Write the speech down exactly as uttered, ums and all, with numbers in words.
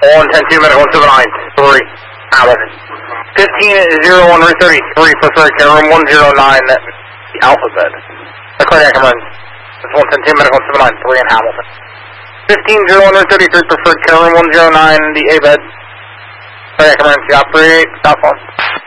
one ten two, medical one seven nine three, Hamilton. fifteen zero one route thirty-three, preferred care room one zero nine, the alphabet. The cardiac emergency. It's one ten two, medical one seven nine three in Hamilton. fifteen zero one route thirty-three, preferred care room one zero nine, the A bed. Cardiac emergency, operate, stop phone.